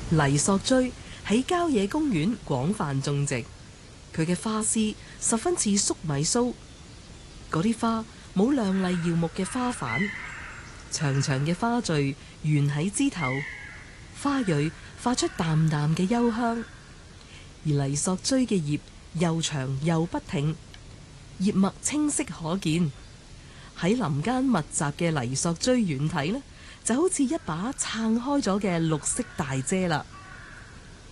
黎索錐喺郊野公園廣泛種植，佢嘅花絲十分似粟米鬚，嗰啲花冇亮麗耀目嘅花瓣，長長嘅花序懸喺枝頭，花蕊發出淡淡嘅幽香。而黎索錐嘅葉又長又不挺，葉脈清晰可見。喺林間密集嘅黎索錐遠睇呢，就好似一把撐開咗嘅綠色大遮啦。